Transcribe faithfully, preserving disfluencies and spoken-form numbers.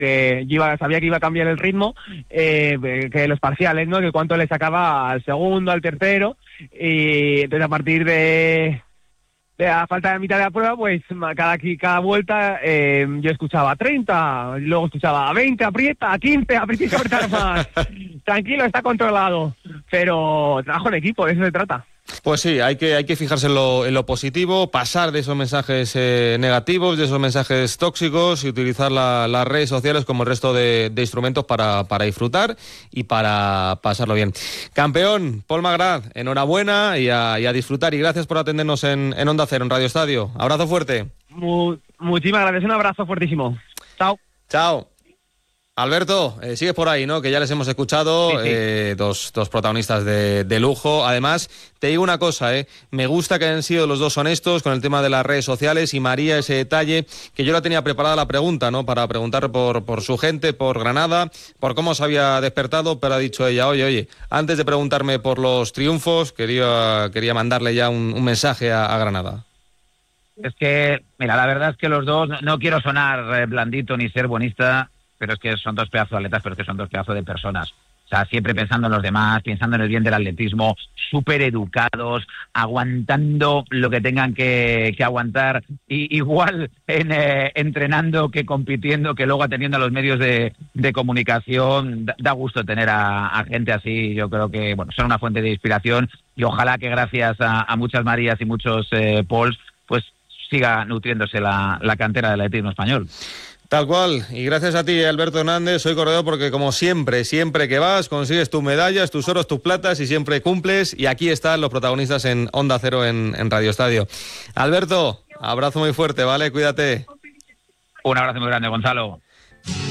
que iba, sabía que iba a cambiar el ritmo, eh, que los parciales, ¿no? Que cuánto le sacaba al segundo, al tercero, y entonces a partir de, de a falta de mitad de la prueba, pues cada, cada vuelta eh, yo escuchaba treinta, luego escuchaba veinte, aprieta, quince, aprieta, apretar más, tranquilo, está controlado, pero trabajo en equipo, de eso se trata. Pues sí, hay que, hay que fijarse en lo, en lo positivo, pasar de esos mensajes eh, negativos, de esos mensajes tóxicos y utilizar la, las redes sociales como el resto de, de instrumentos para, para disfrutar y para pasarlo bien. Campeón, Pol Magrat, enhorabuena y a, y a disfrutar, y gracias por atendernos en, en Onda Cero, en Radio Estadio. Abrazo fuerte. Mu- muchísimas gracias, un abrazo fuertísimo. Chao. Chao. Alberto, eh, sigues por ahí, ¿no? Que ya les hemos escuchado, sí, sí. Eh, dos, dos protagonistas de, de lujo. Además, te digo una cosa, ¿eh? Me gusta que hayan sido los dos honestos con el tema de las redes sociales, y María, ese detalle, que yo la tenía preparada la pregunta, ¿no? Para preguntar por, por su gente, por Granada, por cómo se había despertado, pero ha dicho ella, oye, oye, antes de preguntarme por los triunfos, quería, quería mandarle ya un, un mensaje a, a Granada. Es que, mira, la verdad es que los dos, no quiero sonar blandito ni ser bonista, pero es que son dos pedazos de atletas, pero es que son dos pedazos de personas. O sea, siempre pensando en los demás, pensando en el bien del atletismo, súper educados, aguantando lo que tengan que, que aguantar, y igual en, eh, entrenando que compitiendo, que luego atendiendo a los medios de, de comunicación. Da, da gusto tener a, a gente así. Yo creo que, bueno, son una fuente de inspiración, y ojalá que gracias a, a muchas Marías y muchos eh, Pols, pues siga nutriéndose la, la cantera del atletismo español. Tal cual, y gracias a ti, Alberto Hernández, soy corredor porque, como siempre, siempre que vas, consigues tus medallas, tus oros, tus platas, y siempre cumples, y aquí están los protagonistas en Onda Cero, en, en Radio Estadio. Alberto, abrazo muy fuerte, ¿vale? Cuídate. Un abrazo muy grande, Gonzalo.